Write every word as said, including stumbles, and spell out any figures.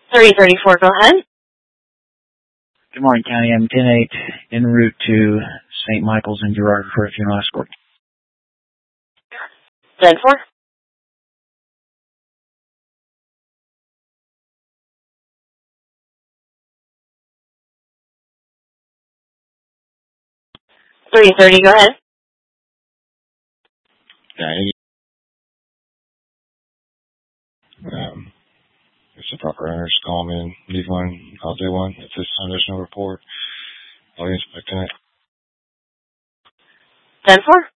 three thirty-four, go ahead. Good morning, County. I'm ten eight en route to Saint Michael's in Girard for a funeral escort. ten four. three thirty, go ahead. Yeah, um, if the proper owners call me and leave one, I'll do one. If this time there's no report, I'll inspect it. ten four.